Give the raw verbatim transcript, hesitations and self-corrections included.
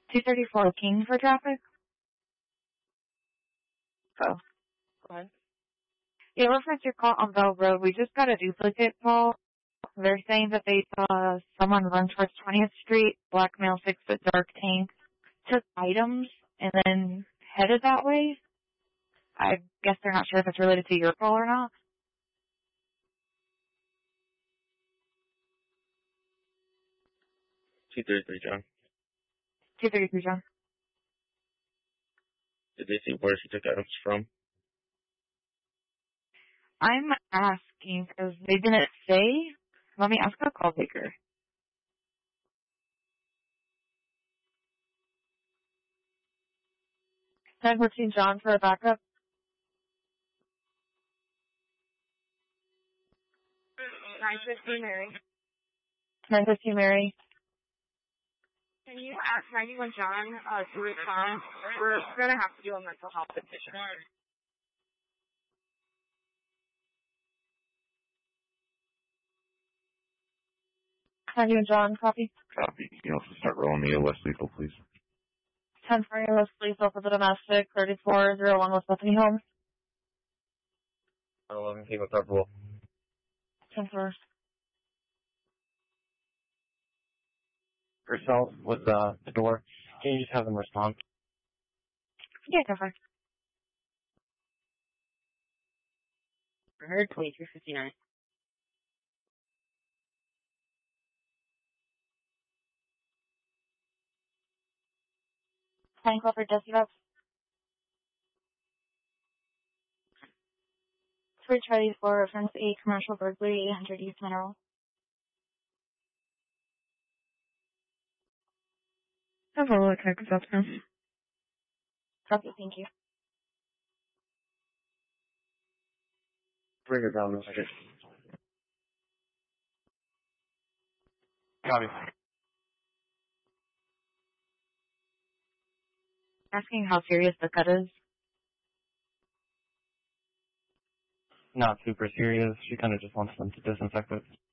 two thirty-four King for traffic. Oh. Go ahead. Yeah, it looks like your call on Bell Road. We just got a duplicate call. They're saying that they saw someone run towards twentieth Street, black male, six foot dark tank, took items, and then headed that way. I guess they're not sure if it's related to your call or not. two thirty-three, John. two thirty-three, John. Did they see where she took items from? I'm asking because they didn't say. Let me ask the call taker. ten fourteen John for a backup. nine fifteen Mary. nine fifteen Mary. Can you ask ninety-one John uh, to respond? We're going to have to do a mental health petition. ninety-one John, copy. Copy. You can also start rolling the less lethal, please. ten for less lethal for the domestic, thirty-four oh one West Bethany Home. eleven King, what's up, rule? ten four. Yourself with uh, the door. Can you just have them respond? Yeah, ten four. Heard twenty-three fifty-nine. ten call for dispatch. three Charlie four, offense eight, commercial burglary, eight hundred East Mineral. Have a look at acceptance. Copy, thank you. Bring her down a second. Copy. Asking how serious the cut is. Not super serious. She kind of just wants them to disinfect it.